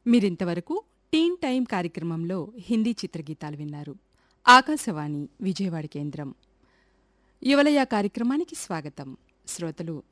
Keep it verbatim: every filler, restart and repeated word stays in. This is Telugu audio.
మీరింతవరకు టీన్ టైం కార్యక్రమంలో హిందీ చిత్రగీతాలు విన్నారు. ఆకాశవాణి విజయవాడ కేంద్రం. యువలయ కార్యక్రమానికి స్వాగతం. శ్రోతలు